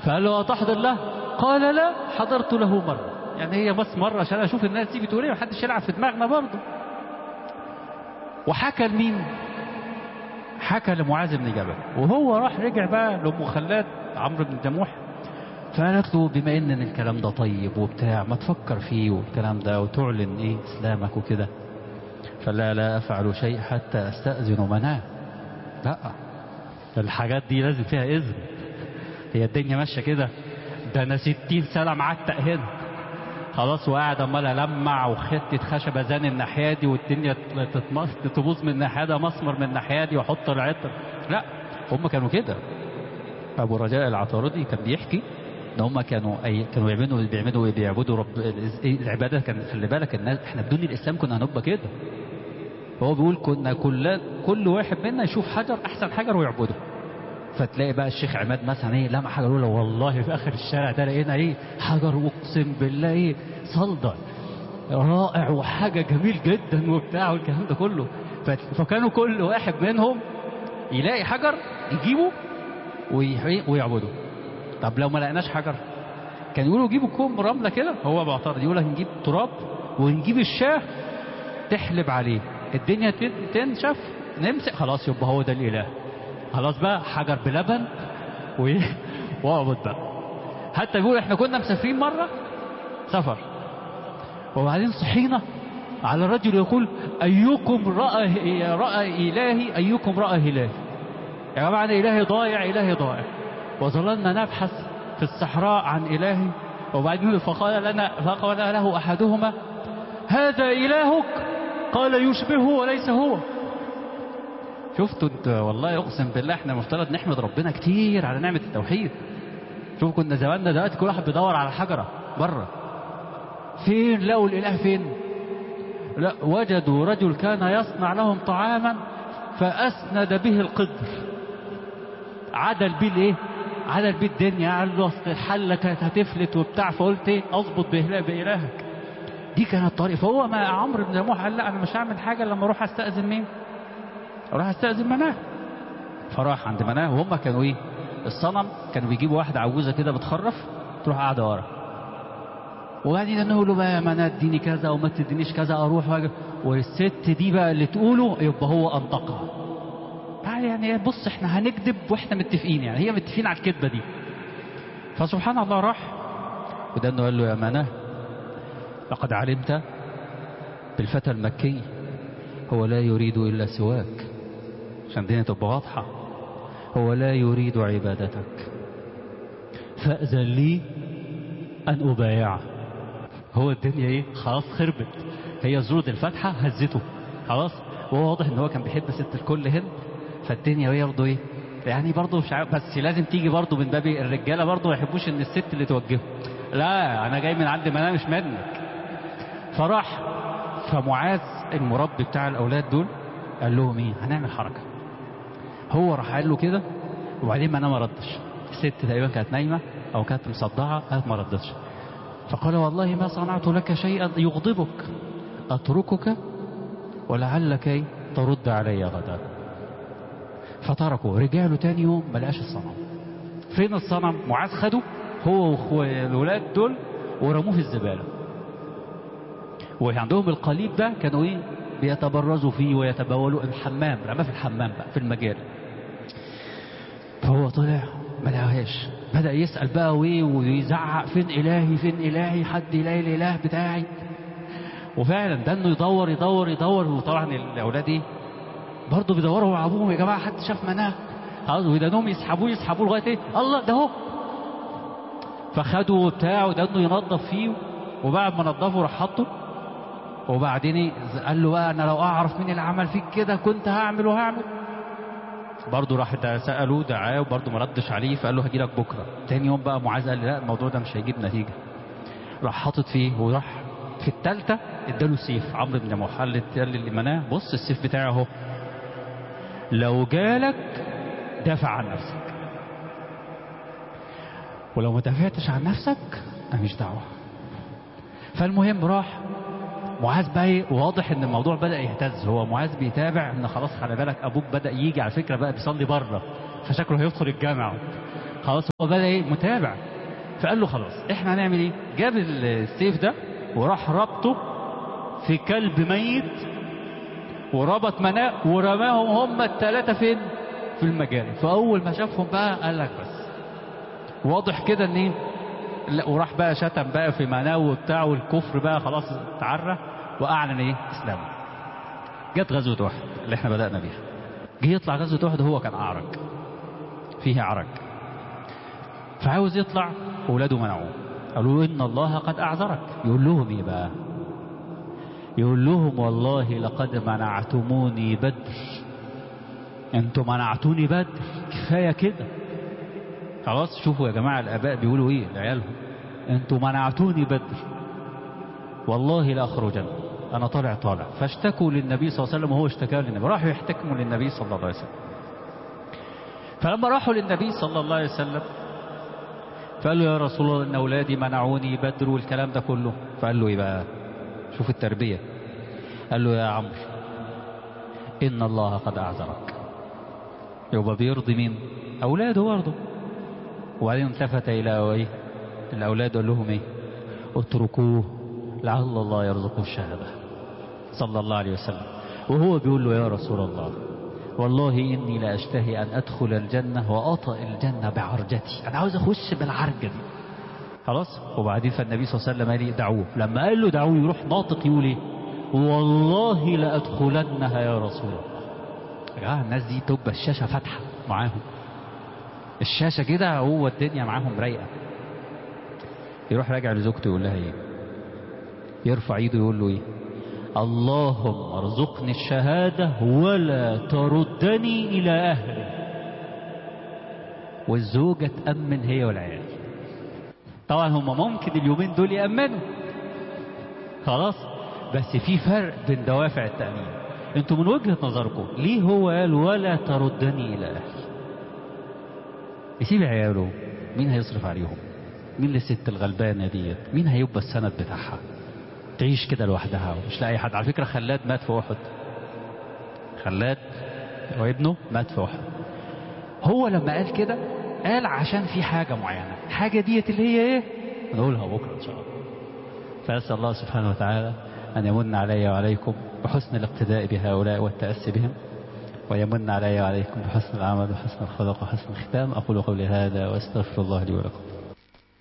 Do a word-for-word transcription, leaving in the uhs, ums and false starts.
فقال له أتحضر له؟ قال لا، حضرت له مرة. يعني هي بس مرة عشان أشوف الناس دي بتقول إيه، محدش يلعب في دماغنا برضه. وحكى لمين؟ حكى لمعاذ بن جبل. وهو راح رجع بقى لأم خلاد عمرو بن جموح، فقالت له بما ان الكلام ده طيب وبتاع ما تفكر فيه والكلام ده وتعلن ايه اسلامك وكده. فلا لا افعل شيء حتى استأذن مناه. لا، الحاجات دي لازم فيها اذن. هي الدنيا ماشيه كده؟ ده انا ستين سنه معتق هنا خلاص، وقاعد امال المع وخدت خشبه زان الناحيه دي والدنيا تبوظ من الناحيه ده، مسمر من الناحيه دي، واحط العطر. لا، هم كانوا كده. ابو رجاء العطاردي كان بيحكي ان هم كانوا أي كانوا بيعملوا بيعملوا بيعبدوا رب العباده. كان خلي بالك الناس احنا بدون الاسلام كنا هنبقى كده. هو بيقول كنا كل كل واحد منا يشوف حجر احسن حجر ويعبده. فتلاقي بقى الشيخ عماد مثلا ايه لمع حجر يقول والله في اخر الشارع ده لقينا ايه حجر اقسم بالله ايه صلده رائع وحاجه جميل جدا وبتاع والكلام ده كله. فكانوا كل واحد منهم يلاقي حجر يجيبه ويعبده. طب لو ما لقيناش حجر كان يقولوا جيبوا كوم رمله كده. هو بعترض يقول لك نجيب تراب ونجيب الشاه تحلب عليه، الدنيا تنشف نمسك خلاص يبقى هو ده الاله. خلاص بقى حجر بلبن واعبد بقى. حتى بيقول احنا كنا مسافرين مره سفر وبعدين صحينا على رجل يقول ايكم راى راى الهي ايكم راى الهي. يا جماعه الهي ضايع الهي ضايع. وظللنا نبحث في الصحراء عن إلهي. وبعدين فقال لنا فقال له أحدهما هذا إلهك؟ قال يشبهه وليس هو. شفتوا انت؟ والله أقسم بالله احنا مفترض نحمد ربنا كتير على نعمة التوحيد. شوف كنا زماننا دلوقتي كل واحد بيدور على حجرة بره. فين لقوا الإله؟ فين؟ لا، وجدوا رجل كان يصنع لهم طعاما فأسند به القدر، عدل بيه الايه؟ عدل بيه الدنيا. قال له اصل الحله كانت هتفلت وبتاع، فقلت ايه اظبط بإلهك. دي كانت الطريق. فهو ما عمرو بن جموح قال لا انا مش هعمل حاجه لما اروح استاذن مين؟ اروح استاذن مناه. فراح عند مناه وهم كانوا ايه؟ الصنم كانوا بيجيبوا واحده عجوزه كده بتخرف تروح قاعده ورا، وبعدين نقول له بقى يا مناه اديني كذا وما تدينيش كذا اروح واجي، والست دي بقى اللي تقوله يبقى هو انطقها. يعني بص احنا هنكذب واحنا متفقين، يعني هي متفقين على الكذبه دي. فسبحان الله راح وده انه قال له يا مناه لقد علمت بالفتى المكي هو لا يريد الا سواك، عشان الدنيا تبقى واضحه. هو لا يريد عبادتك فأذن لي ان ابايعه. هو الدنيا ايه خلاص خربت، هي زرود الفتحه هزته خلاص. وهو واضح ان هو كان بيحب ست الكل هند، فالدنيا وهي برضه ايه يعني برضه مش عارف، بس لازم تيجي برضه من باب الرجاله برضه ما يحبوش ان الست اللي توجهه. لا انا جاي من عند مناه مش منك. فراح فمعاذ المربي بتاع الاولاد دول قال لهم ايه هنعمل حركه. هو راح قال له كده وبعدين مناه ما ردش. الست تقريبا كانت نايمه او كانت مصدعه قالت ما ردتش. فقال والله ما صنعت لك شيئا يغضبك اتركك ولعلك ترد علي غدا. فتركوا. رجع له تاني يوم ما لقاش الصنم. فين الصنم؟ معاذ خده هو والولاد دول ورموه في الزباله. وعندهم القليب ده كانوا ايه بيتبرزوا فيه ويتبولوا. الحمام رماه في الحمام بقى في المجال. فهو طلع ما لقاهاش، بدأ يسأل بقى ويه ويزعق فين إلهي فين إلهي حد يلاقي الإله بتاعي. وفعلا ده انه يدور يدور يدور. وطبعا الاولاد ايه برضه بيدوروا مع ابوهم يا جماعه حد شاف مناه خلاص، ويدانهم يسحبوه يسحبوه لغايه ايه الله ده اهو. فخدوا بتاعه ده انه ينظف فيه، وبعد ما نظفه راح حطه. وبعدين ايه قال له بقى انا لو اعرف مين اللي عمل فيك كده كنت هعمل وهعمل. برضه راح ده سالوه دعاه وبرضه ما ردش عليه. فقال له هجي لك بكره. تاني يوم بقى معاذ قال لي لا الموضوع ده مش هيجيب نتيجه. راح حاطط فيه وراح في الثالثه اداله سيف. عمرو بن جموح قال لي مناه بص السيف بتاعه اهو، لو جالك دافع عن نفسك، ولو ما دافعتش عن نفسك انا مش دعوه. فالمهم راح معاذ بقى واضح ان الموضوع بدأ يهتز. هو معاذ بيتابع ان خلاص خلي بالك ابوك بدأ يجي على فكره بقى بيصلي بره فشكله هيدخل الجامع. خلاص هو بدأ ايه متابع. فقال له خلاص احنا هنعمل ايه؟ جاب السيف ده وراح ربطه في كلب ميت وربط مناه ورماهم هم الثلاثة فين؟ في المجال. فأول ما شافهم بقى قال لك بس واضح كده ان ايه. لا وراح بقى شتم بقى في مناه وبتاع والكفر بقى خلاص اتعرى واعلن ايه اسلامه. جت غزوة احد اللي احنا بدأنا بيها. جه يطلع غزوة احد هو كان اعرج فيه عرج فعاوز يطلع اولاده منعوه قالوا ان الله قد اعذرك. يقول لهم ايه بقى؟ يقول لهم والله لقد منعتموني بدر. انتوا منعتوني بدر كفايه كده. خلاص شوفوا يا جماعه الاباء بيقولوا ايه لعيالهم. انتوا منعتوني بدر والله لا اخرجن. انا طالع طالع. فاشتكوا للنبي صلى الله عليه وسلم وهو اشتكى للنبي. راحوا يحتكموا للنبي صلى الله عليه وسلم. فلما راحوا للنبي صلى الله عليه وسلم فقال له يا رسول الله ان اولادي منعوني بدر والكلام ده كله. فقال له ايه بقى؟ شوف التربيه. قال له يا عمرو ان الله قد اعذرك. يبقى بيرضي مين؟ اولاده برضه. وبعدين التفت الى ايه الاولاد وقال لهم ايه؟ اتركوه لعل الله يرزقه الشهاده. صلى الله عليه وسلم وهو بيقول له يا رسول الله والله اني لا اشتهي ان ادخل الجنه واطأ الجنه بعرجتي. انا عاوز اخش بالعرجه دي. خلاص. وبعدين فالنبي صلى الله عليه وسلم قال لي دعوه. لما قال له دعوه يروح ناطق يقول ايه؟ والله لأدخلنها يا رسول الله. يا جماعه الناس دي تبقى الشاشه فاتحه معاهم. الشاشه كده هو الدنيا معاهم رايقه. يروح راجع لزوجته يقول لها ايه؟ يرفع ايده يقول له ايه؟ اللهم ارزقني الشهاده ولا تردني الى اهلي. والزوجه تأمن هي والعيال. طبعا هم ممكن اليومين دول يأمنوا خلاص. بس في فرق بين دوافع التأمين. انتوا من وجهة نظركم ليه هو قال ولا تردني الى اهلي؟ يسيب عياله مين هيصرف عليهم؟ مين الست الغلبانة ديت؟ مين هيبقى السند بتاعها؟ تعيش كده لوحدها ومش لاقي حد. على فكرة خلاد مات في احد. خلاد وابنه مات في احد. هو لما قال كده قال عشان في حاجة معينة. الحاجة ديت اللي هي ايه؟ نقولها بكرة ان شاء الله. فأسأل الله سبحانه وتعالى أن يمن علي وعليكم بحسن الاقتداء بهؤلاء والتأسي بهم ويمن علي وعليكم بحسن العمل وحسن الخلق وحسن الختام. أقول قولي هذا وأستغفر الله لي ولكم.